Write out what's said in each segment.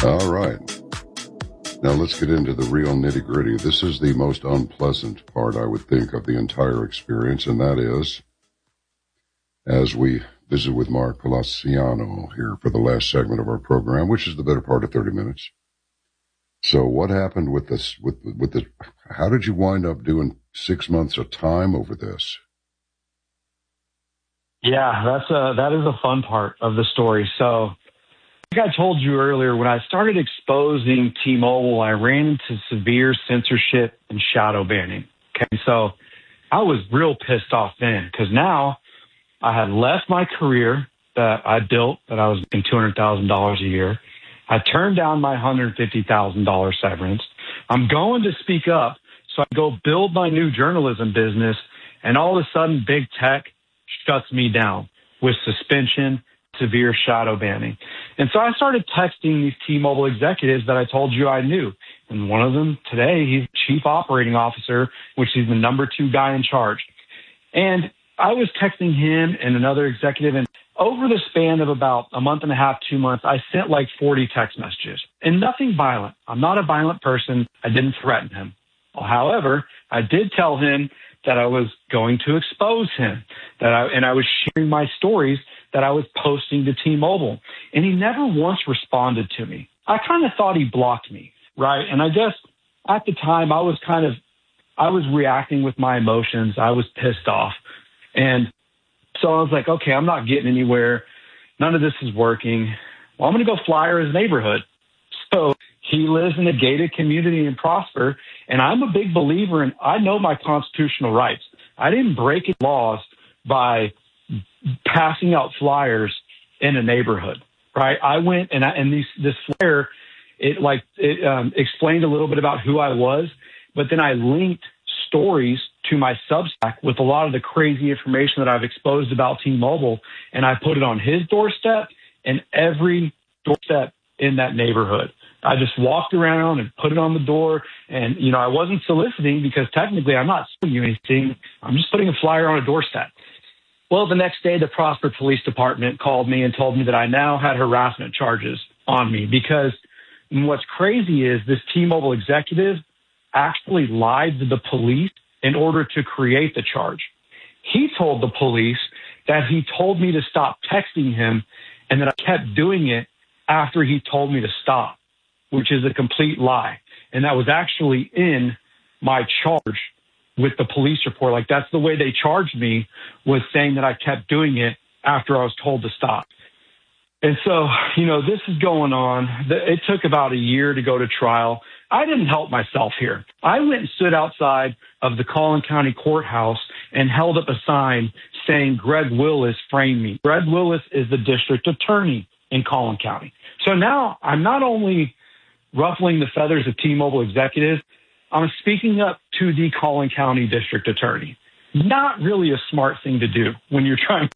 All right. Now let's get into the real nitty-gritty. This is the most unpleasant part, I would think, of the entire experience, and that is, as we visit with Mark Palaciano here for the last segment of our program, which is the better part of 30 minutes. So what happened with this, how did you wind up doing 6 months of time over this? Yeah, that is a fun part of the story. So, like I told you earlier, when I started exposing T-Mobile, I ran into severe censorship and shadow banning. Okay, so I was real pissed off then because now I had left my career that I built, that I was making $200,000 a year. I turned down my $150,000 severance. I'm going to speak up, so I go build my new journalism business, and all of a sudden, big tech shuts me down with suspension, severe shadow banning. And so I started texting these T-Mobile executives that I told you I knew. And one of them today, he's chief operating officer, which is the number 2 guy in charge. And I was texting him and another executive, and over the span of about a month and a half, 2 months, I sent like 40 text messages and nothing violent. I'm not a violent person. I didn't threaten him. However, I did tell him that I was going to expose him, and I was sharing my stories that I was posting to T-Mobile. And he never once responded to me. I kind of thought he blocked me, right? And I guess at the time I was reacting with my emotions. I was pissed off. And so I was like, okay, I'm not getting anywhere. None of this is working. Well, I'm going to go flyer his neighborhood. So he lives in a gated community in Prosper, and I'm a big believer in, I know my constitutional rights. I didn't break any laws by passing out flyers in a neighborhood, right? I went and this flyer, it explained a little bit about who I was, but then I linked stories to my Substack with a lot of the crazy information that I've exposed about T-Mobile, and I put it on his doorstep and every doorstep in that neighborhood. I just walked around and put it on the door, and, I wasn't soliciting because technically I'm not selling you anything. I'm just putting a flyer on a doorstep. Well, the next day, the Prosper Police Department called me and told me that I now had harassment charges on me because what's crazy is this T-Mobile executive actually lied to the police in order to create the charge. He told the police that he told me to stop texting him and that I kept doing it after he told me to stop, which is a complete lie. And that was actually in my charge with the police report. Like, that's the way they charged me, was saying that I kept doing it after I was told to stop. And so, this is going on. It took about a year to go to trial. I didn't help myself here. I went and stood outside of the Collin County Courthouse and held up a sign saying Greg Willis framed me. Greg Willis is the district attorney in Collin County. So now I'm not only ruffling the feathers of T-Mobile executives, I'm speaking up to the Collin County district attorney. Not really a smart thing to do when you're trying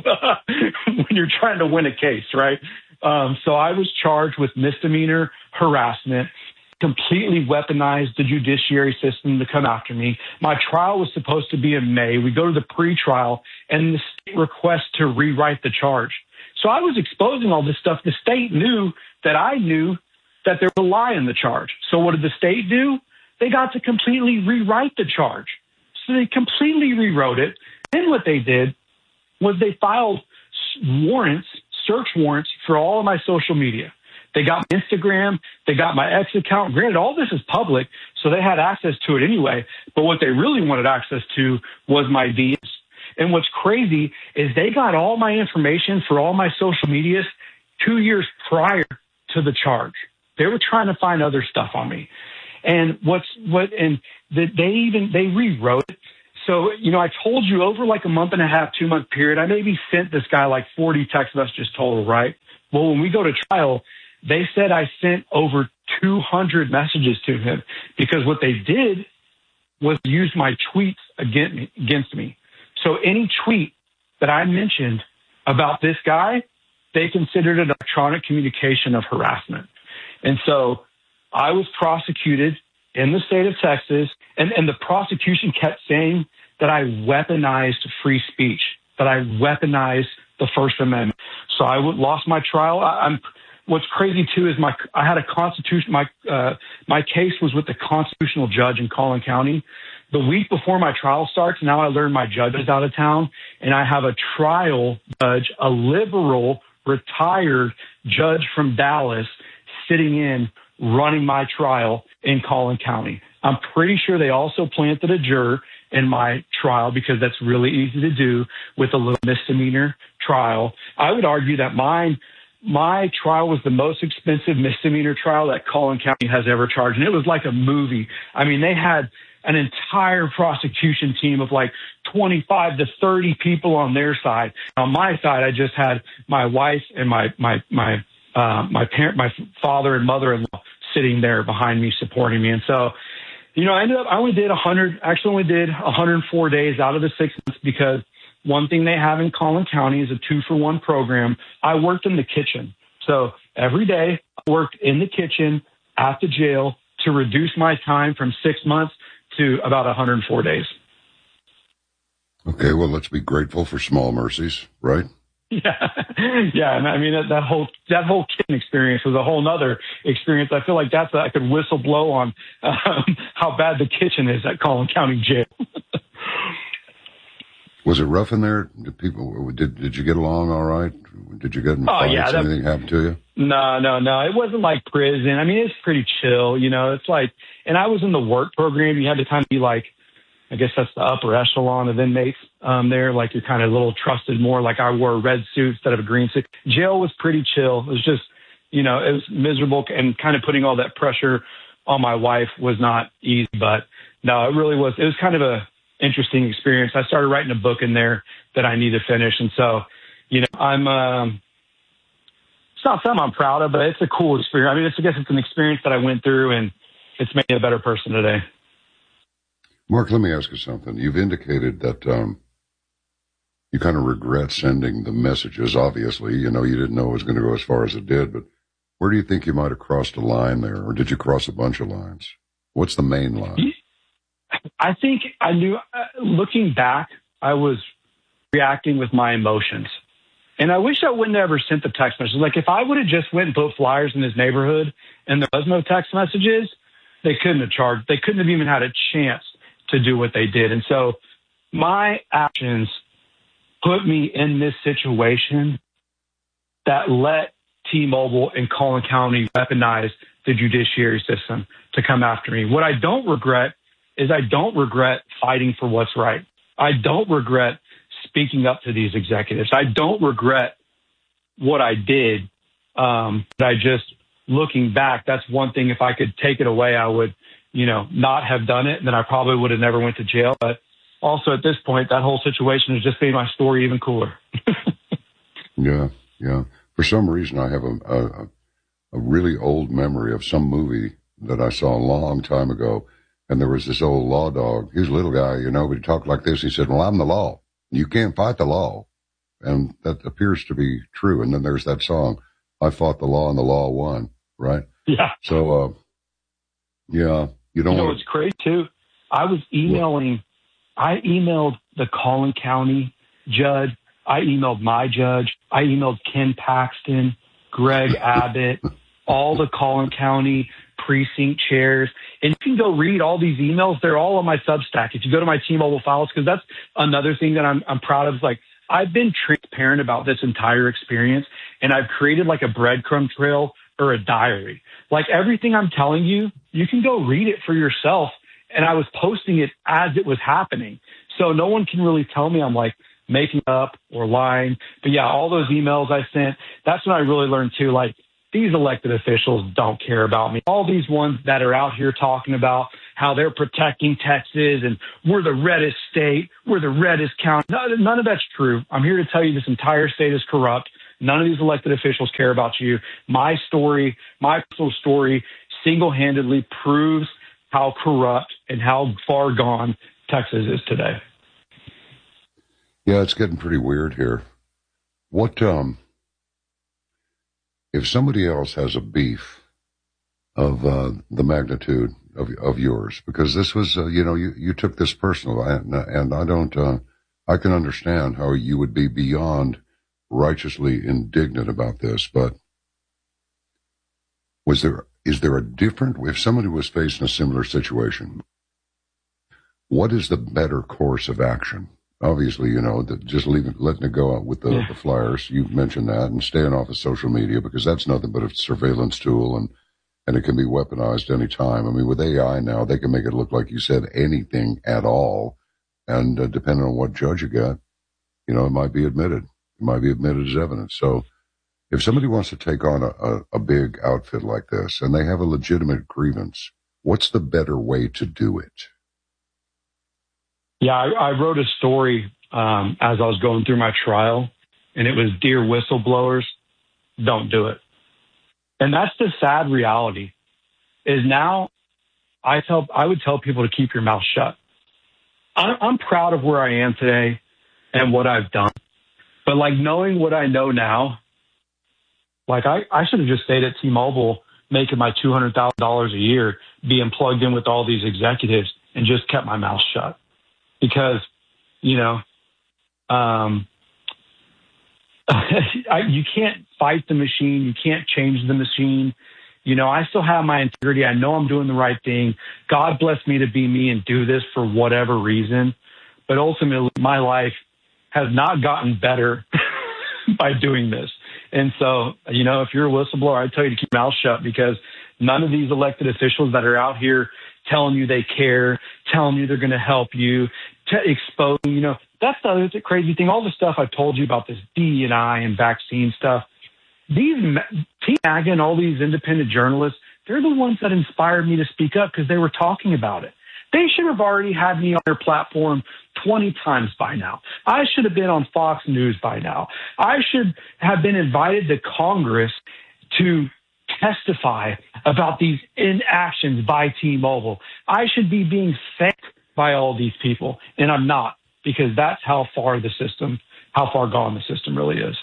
to win a case, right? So I was charged with misdemeanor harassment, completely weaponized the judiciary system to come after me. My trial was supposed to be in May. We go to the pretrial, and the state requests to rewrite the charge. So I was exposing all this stuff. The state knew that I knew that there was a lie in the charge. So what did the state do? They got to completely rewrite the charge. So they completely rewrote it. Then what they did was they filed search warrants for all of my social media. They got my Instagram, they got my X account. Granted, all this is public, so they had access to it anyway. But what they really wanted access to was my DMs. And what's crazy is they got all my information for all my social medias 2 years prior to the charge. They were trying to find other stuff on me. And they rewrote it. So, I told you over like a month and a half, 2 month period, I maybe sent this guy like 40 text messages total, right? Well, when we go to trial, they said I sent over 200 messages to him because what they did was use my tweets against me. So any tweet that I mentioned about this guy, they considered it electronic communication of harassment. And so I was prosecuted in the state of Texas, and the prosecution kept saying that I weaponized free speech, that I weaponized the First Amendment. So I lost my trial. what's crazy too is I had a my case was with the constitutional judge in Collin County. The week before my trial starts, now I learned my judge is out of town, and I have a trial judge, a liberal retired judge from Dallas, sitting in running my trial in Collin County. I'm pretty sure they also planted a juror in my trial because that's really easy to do with a little misdemeanor trial. I would argue that my trial was the most expensive misdemeanor trial that Collin County has ever charged. And it was like a movie. I mean, they had an entire prosecution team of like 25 to 30 people on their side. On my side, I just had my wife and my father and mother-in-law sitting there behind me, supporting me. And so, I only did 104 days out of the 6 months because one thing they have in Collin County is a 2-for-1 program. I worked in the kitchen. So every day I worked in the kitchen at the jail to reduce my time from 6 months to about 104 days. Okay, well, let's be grateful for small mercies, right? Yeah. Yeah. And I mean, that whole kitchen experience was a whole nother experience. I feel like I could whistle blow on how bad the kitchen is at Collin County Jail. Was it rough in there? Did you get along all right? Did you get in fights? Yeah, anything happen to you? No. It wasn't like prison. I mean, it's pretty chill, It's like, and I was in the work program. You had to kind of be like, I guess that's the upper echelon of inmates there. Like you're kind of a little trusted more. Like I wore a red suit instead of a green suit. Jail was pretty chill. It was just, it was miserable, and kind of putting all that pressure on my wife was not easy. But no, it really was. It was kind of a interesting experience. I started writing a book in there that I need to finish. And so, I'm, it's not something I'm proud of, but it's a cool experience. I mean, I guess it's an experience that I went through, and it's made me a better person today. Mark, let me ask you something. You've indicated that you kind of regret sending the messages. Obviously, you didn't know it was going to go as far as it did, but where do you think you might have crossed a line there, or did you cross a bunch of lines? What's the main line? I think I knew, looking back, I was reacting with my emotions. And I wish I wouldn't have ever sent the text messages. Like if I would have just went and put flyers in his neighborhood and there was no text messages, they couldn't have charged. They couldn't have even had a chance to do what they did. And so my actions put me in this situation that let T-Mobile and Collin County weaponize the judiciary system to come after me. What I don't regret is I don't regret fighting for what's right. I don't regret speaking up to these executives. I don't regret what I did. I just, looking back, that's one thing. If I could take it away, I would, not have done it. And then I probably would have never went to jail. But also at this point, that whole situation has just made my story even cooler. Yeah. For some reason, I have a really old memory of some movie that I saw a long time ago. And there was this old law dog. He was a little guy, but he talked like this. He said, well, I'm the law. You can't fight the law. And that appears to be true. And then there's that song, I fought the law and the law won, right? Yeah. So, yeah, you don't know, it's crazy too. I was emailing, I emailed the Collin County judge. I emailed my judge. I emailed Ken Paxton, Greg Abbott, all the Collin County precinct chairs. And you can go read all these emails. They're all on my Substack. If you go to my T-Mobile files, because that's another thing that I'm proud of. Is like, I've been transparent about this entire experience, and I've created like a breadcrumb trail or a diary. Like everything I'm telling you, you can go read it for yourself. And I was posting it as it was happening. So no one can really tell me I'm like making up or lying. But yeah, all those emails I sent, that's when I really learned too, like, these elected officials don't care about me. All these ones that are out here talking about how they're protecting Texas and we're the reddest state, we're the reddest county. None of that's true. I'm here to tell you this entire state is corrupt. None of these elected officials care about you. My story, my personal story, single-handedly proves how corrupt and how far gone Texas is today. Yeah, it's getting pretty weird here. What, if somebody else has a beef of the magnitude of yours, because this was, you took this personal, and I don't, I can understand how you would be beyond righteously indignant about this, but Is there a different, if somebody was facing a similar situation, what is the better course of action? Obviously, just letting it go out with the flyers. You mentioned that, and staying off of social media, because that's nothing but a surveillance tool, and it can be weaponized any time. I mean, with AI now, they can make it look like you said anything at all, and depending on what judge you got, it might be admitted. It might be admitted as evidence. So if somebody wants to take on a big outfit like this, and they have a legitimate grievance, what's the better way to do it? Yeah, I wrote a story as I was going through my trial, and it was Dear Whistleblowers, don't do it. And that's the sad reality, is now I would tell people to keep your mouth shut. I'm proud of where I am today and what I've done. But knowing what I know now, I should have just stayed at T-Mobile making my $200,000 a year, being plugged in with all these executives, and just kept my mouth shut. Because, you can't fight the machine. You can't change the machine. I still have my integrity. I know I'm doing the right thing. God bless me to be me and do this for whatever reason. But ultimately, my life has not gotten better by doing this. And so, if you're a whistleblower, I tell you to keep your mouth shut, because none of these elected officials that are out here telling you they care, telling you they're going to help you, to expose, that's the other crazy thing. All the stuff I told you about this DE&I and vaccine stuff, these Team MAGA and all these independent journalists, they're the ones that inspired me to speak up, because they were talking about it. They should have already had me on their platform 20 times by now. I should have been on Fox News by now. I should have been invited to Congress to testify about these inactions by T-Mobile. I should be being thanked by all these people, and I'm not, because that's how far gone the system really is.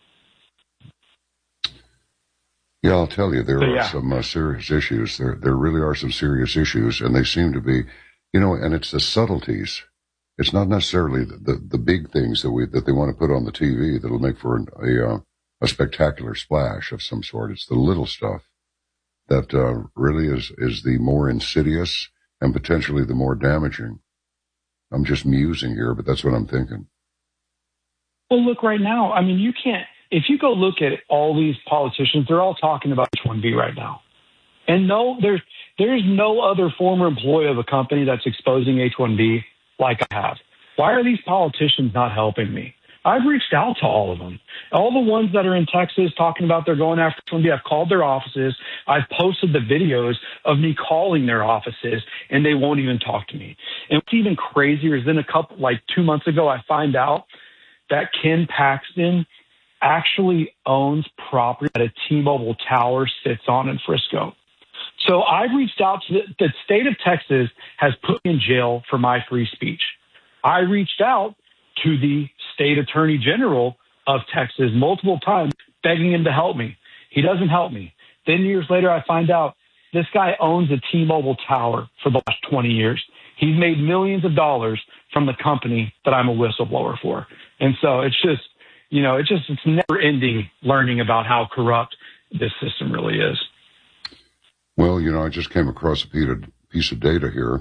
Yeah, I'll tell you, there are some serious issues. There really are some serious issues, and they seem to be, and it's the subtleties. It's not necessarily the big things that they want to put on the TV that'll make for a spectacular splash of some sort. It's the little stuff that really is the more insidious and potentially the more damaging. I'm just musing here, but that's what I'm thinking. Well, look, right now, I mean, if you go look at all these politicians, they're all talking about H-1B right now. And no, there's no other former employee of a company that's exposing H-1B like I have. Why are these politicians not helping me? I've reached out to all of them. All the ones that are in Texas talking about they're going after H-1B, I've called their offices. I've posted the videos of me calling their offices, and they won't even talk to me. And what's even crazier is then 2 months ago, I find out that Ken Paxton actually owns property that a T-Mobile tower sits on in Frisco. So I've reached out to the state of Texas has put me in jail for my free speech. I reached out to the state attorney general of Texas multiple times, begging him to help me. He doesn't help me. Then years later, I find out this guy owns a T-Mobile tower for the last 20 years. He's made millions of dollars from the company that I'm a whistleblower for. And so it's just, it's never ending learning about how corrupt this system really is. Well, I just came across a piece of data here.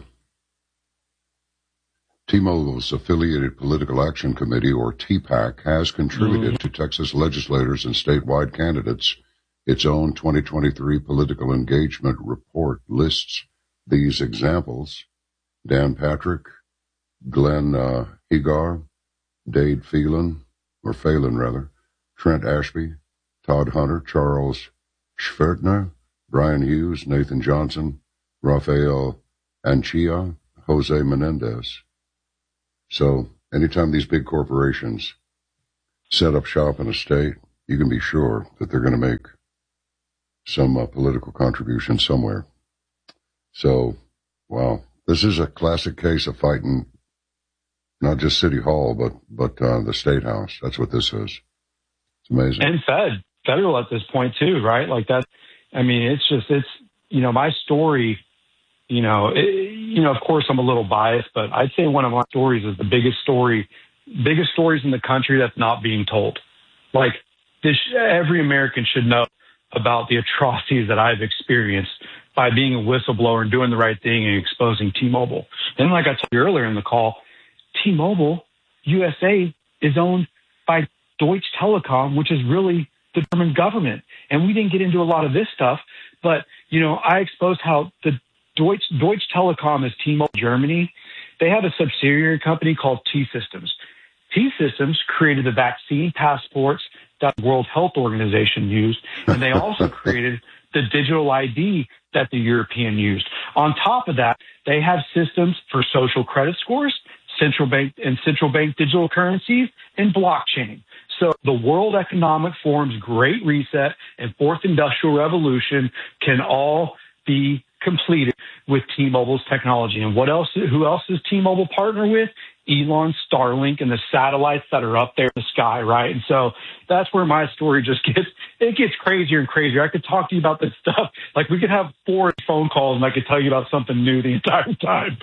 T-Mobile's Affiliated Political Action Committee, or TPAC, has contributed to Texas legislators and statewide candidates. Its own 2023 political engagement report lists these examples: Dan Patrick, Glenn Hegar, Dade Phelan, Trent Ashby, Todd Hunter, Charles Schwertner, Brian Hughes, Nathan Johnson, Rafael Anchia, Jose Menendez. So anytime these big corporations set up shop in a state, you can be sure that they're going to make some political contribution somewhere. So, wow, this is a classic case of fighting not just City Hall, but the State House. That's what this is. It's amazing. And federal at this point too, right? Like that. I mean, it's my story. Of course, I'm a little biased, but I'd say one of my stories is the biggest stories in the country that's not being told. Like this, every American should know about the atrocities that I've experienced by being a whistleblower and doing the right thing and exposing T-Mobile. And like I told you earlier in the call, T-Mobile USA is owned by Deutsche Telekom, which is really the German government. And we didn't get into a lot of this stuff, but, you know, I exposed how the Deutsche Telekom is T-Mobile Germany. They have a subsidiary company called T-Systems. T-Systems created the vaccine passports that the World Health Organization used, and they also created the digital ID that the European used. On top of that, they have systems for social credit scores, central bank digital currencies, and blockchain. So the World Economic Forum's Great Reset and Fourth Industrial Revolution can all be completed with T-Mobile's technology. And who else does T-Mobile partner with? Elon, Starlink, and the satellites that are up there in the sky, right? And so that's where my story just gets crazier and crazier. I could talk to you about this stuff. Like, we could have 4 phone calls and I could tell you about something new the entire time.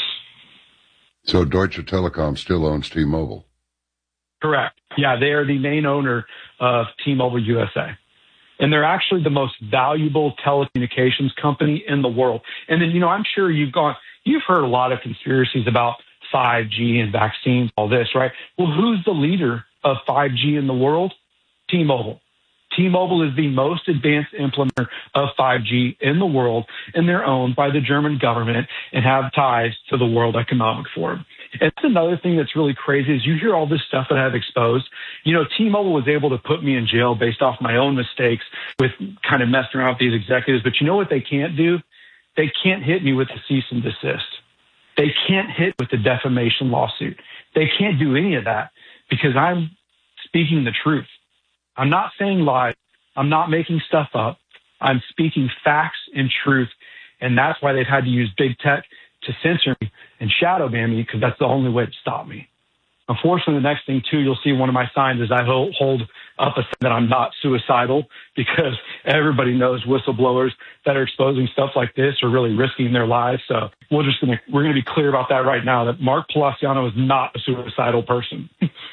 So Deutsche Telekom still owns T-Mobile? Correct. Yeah, they are the main owner of T-Mobile USA. And they're actually the most valuable telecommunications company in the world. And then, you know, I'm sure you've heard a lot of conspiracies about 5G and vaccines, all this, right? Well, who's the leader of 5G in the world? T-Mobile. T-Mobile is the most advanced implementer of 5G in the world, and they're owned by the German government and have ties to the World Economic Forum. And that's another thing that's really crazy is you hear all this stuff that I've exposed. You know, T-Mobile was able to put me in jail based off my own mistakes with kind of messing around with these executives. But you know what they can't do? They can't hit me with a cease and desist. They can't hit with a defamation lawsuit. They can't do any of that because I'm speaking the truth. I'm not saying lies. I'm not making stuff up. I'm speaking facts and truth. And that's why they've had to use big tech to censor me and shadow ban me, because that's the only way to stop me. Unfortunately, the next thing, too, you'll see one of my signs is I hold up a sign that I'm not suicidal, because everybody knows whistleblowers that are exposing stuff like this are really risking their lives. So we're going to be clear about that right now, that Mark Palaciano is not a suicidal person.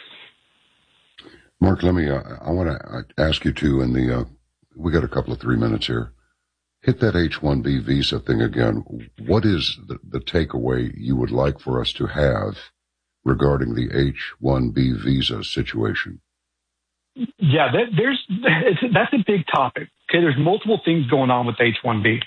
Mark, I want to ask you too, we got a couple of 3 minutes here. Hit that H-1B visa thing again. What is the takeaway you would like for us to have regarding the H-1B visa situation? Yeah, that's a big topic. Okay, there's multiple things going on with H-1B.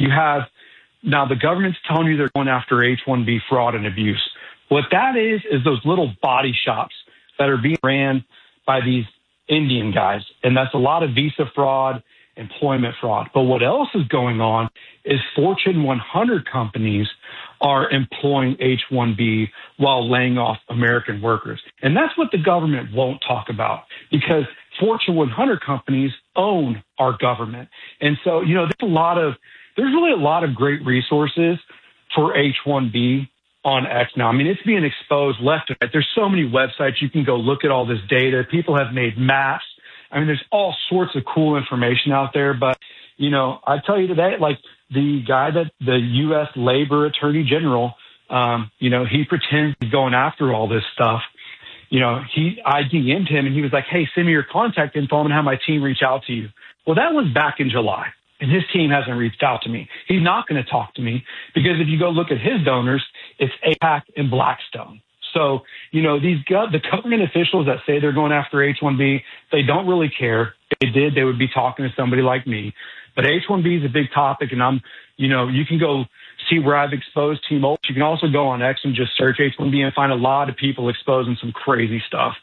Now the government's telling you they're going after H-1B fraud and abuse. What that is those little body shops that are being ran by these Indian guys. And that's a lot of visa fraud, employment fraud. But what else is going on is Fortune 100 companies are employing H-1B while laying off American workers. And that's what the government won't talk about, because Fortune 100 companies own our government. And so, you know, there's really a lot of great resources for H-1B on X now. I mean, it's being exposed left and right. There's so many websites. You can go look at all this data. People have made maps. I mean, there's all sorts of cool information out there. But, you know, I tell you today, like the guy that the U.S. Labor Attorney General, you know, he pretends he's going after all this stuff. You know, I DM'd him and he was like, hey, send me your contact info. I'm going to have my team reach out to you. Well, that was back in July. And his team hasn't reached out to me. He's not going to talk to me, because if you go look at his donors, it's AIPAC and Blackstone. So, you know, the government officials that say they're going after H-1B, they don't really care. If they did, they would be talking to somebody like me. But H-1B is a big topic, and you can go see where I've exposed T-Mobile. You can also go on X and just search H-1B and find a lot of people exposing some crazy stuff.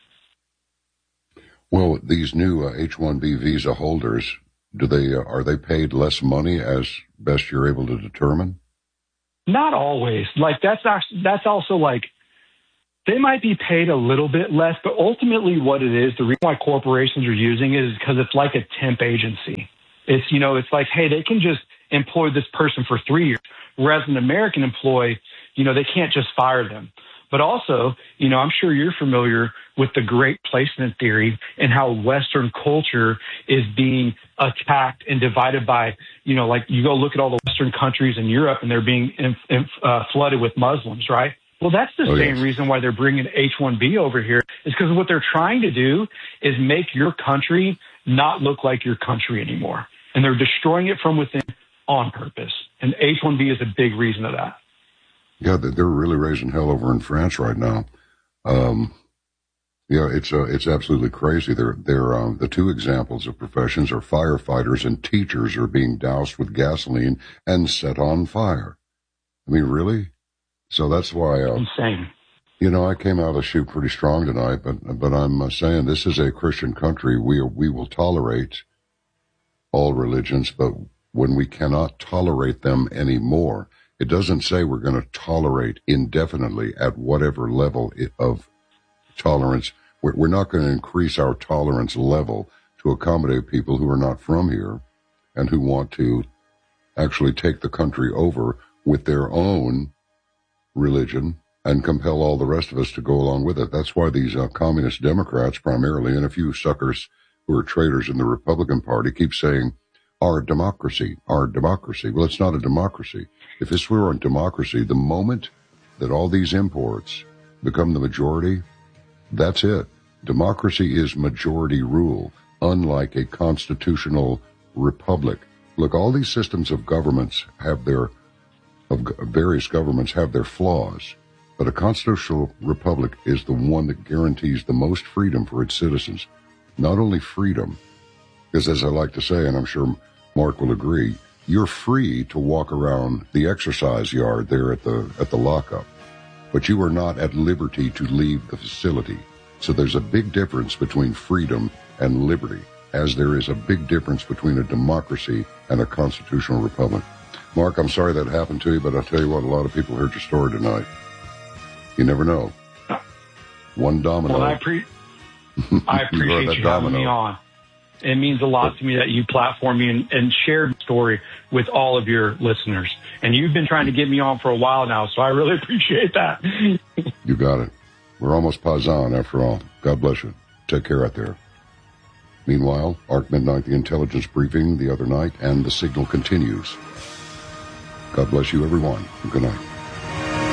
Well, these new H-1B visa holders, are they paid less money as best you're able to determine? Not always. Like that's also like they might be paid a little bit less, but ultimately what it is, the reason why corporations are using it is because it's like a temp agency. It's, you know, it's like, hey, they can just employ this person for 3 years, whereas an American employee, you know, they can't just fire them. But also, you know, I'm sure you're familiar with the Great Placement theory and how Western culture is being attacked and divided by, you know, like you go look at all the Western countries in Europe and they're being flooded with Muslims, right? Well, that's the same reason why they're bringing H-1B over here, is because what they're trying to do is make your country not look like your country anymore. and they're destroying it from within on purpose. And H-1B is a big reason of that. Yeah, they're really raising hell over in France right now. Yeah, it's absolutely crazy. They're the two examples of professions are firefighters and teachers are being doused with gasoline and set on fire. I mean, really? So that's why insane. You know, I came out of the chute pretty strong tonight, but I'm saying this is a Christian country. We will tolerate all religions, but when we cannot tolerate them anymore, it doesn't say we're going to tolerate indefinitely at whatever level of tolerance. We're not going to increase our tolerance level to accommodate people who are not from here and who want to actually take the country over with their own religion and compel all the rest of us to go along with it. That's why these communist Democrats primarily, and a few suckers who are traitors in the Republican Party, keep saying, our democracy, our democracy. Well, it's not a democracy. If this were a democracy, the moment that all these imports become the majority, that's it. Democracy is majority rule, unlike a constitutional republic. Look, all these systems of governments have various governments have their flaws, but a constitutional republic is the one that guarantees the most freedom for its citizens. Not only freedom, because as I like to say, and I'm sure Mark will agree, you're free to walk around the exercise yard there at the lockup, but you are not at liberty to leave the facility. So there's a big difference between freedom and liberty, as there is a big difference between a democracy and a constitutional republic. Mark, I'm sorry that happened to you, but I'll tell you what, a lot of people heard your story tonight. You never know. One domino. Well, I appreciate you having me on. It means a lot to me that you platform me and shared the story with all of your listeners. And you've been trying to get me on for a while now, so I really appreciate that. You got it. We're almost paisan after all. God bless you. Take care out there. Meanwhile, Arc Midnight, the intelligence briefing the other night, and the signal continues. God bless you, everyone. Good night.